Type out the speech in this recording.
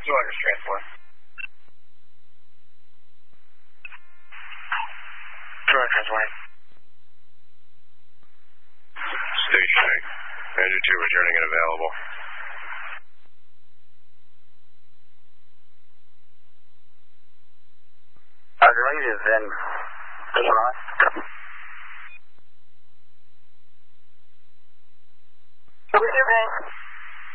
200 transport. 200 transport. Stationary. Manager 2 returning and available. Roger, is then.